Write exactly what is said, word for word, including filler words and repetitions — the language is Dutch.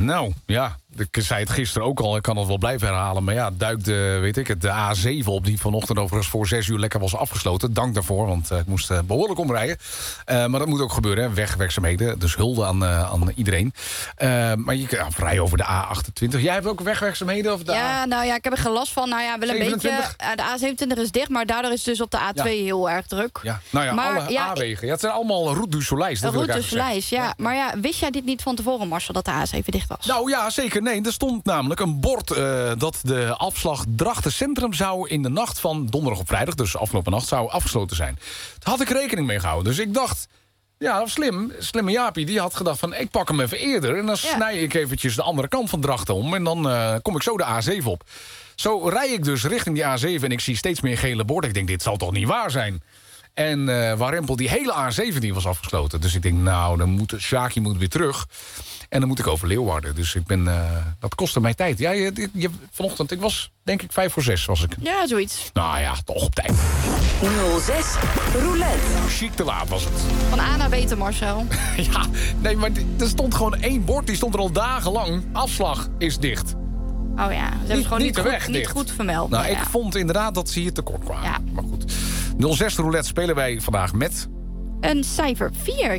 Nou, ja. Ik zei het gisteren ook al, ik kan het wel blijven herhalen. Maar ja, duikt de, weet ik het, de A zeven op... die vanochtend overigens voor zes uur lekker was afgesloten. Dank daarvoor, want uh, ik moest uh, behoorlijk omrijden. Uh, maar dat moet ook gebeuren, hè. Wegwerkzaamheden. Dus hulde aan, uh, aan iedereen. Uh, maar je kan ja, rijden over de A achtentwintig. Jij hebt ook wegwerkzaamheden? Of de ja, A... nou ja, ik heb er geen last van. Nou ja, wel een zevenentwintig? beetje. Uh, de A zevenentwintig is dicht, maar daardoor is het dus op de A twee ja. heel erg druk. Ja. Nou ja, maar, alle ja, A-wegen. Ja, het zijn allemaal Route du Soleil. Route du Soleil, ja. ja. Maar ja, wist jij dit niet van tevoren, Marcel, dat de A zeven dicht was? Nou ja, zeker. Nee, er stond namelijk een bord uh, dat de afslag Drachten Centrum zou in de nacht van donderdag op vrijdag, dus afgelopen nacht, zou afgesloten zijn. Daar had ik rekening mee gehouden. Dus ik dacht, ja, slim, slimme Jaapie, die had gedacht van, ik pak hem even eerder en dan ja. snij ik eventjes de andere kant van Drachten om en dan uh, kom ik zo de A zeven op. Zo rij ik dus richting die A zeven en ik zie steeds meer gele borden. Ik denk, dit zal toch niet waar zijn? En uh, Warempel, die hele A zeventien was afgesloten. Dus ik denk, nou, dan moet Sjaki moet weer terug. En dan moet ik over Leeuwarden. Dus ik ben, uh, dat kostte mij tijd. Ja, je, je, vanochtend, ik was denk ik vijf voor zes was ik. Ja, zoiets. Nou ja, toch op tijd. nul zes Roulette. Chic te laat was het. Van A naar B, Marcel. Ja, nee, maar er stond gewoon één bord. Die stond er al dagenlang. Afslag is dicht. Oh ja, ze hebben het gewoon niet, niet, goed, weg, niet goed vermeld. Nou, ja. ik vond inderdaad dat ze hier tekort kwamen. Ja. Maar goed. nul zes Roulette spelen wij vandaag met... een cijfer vier.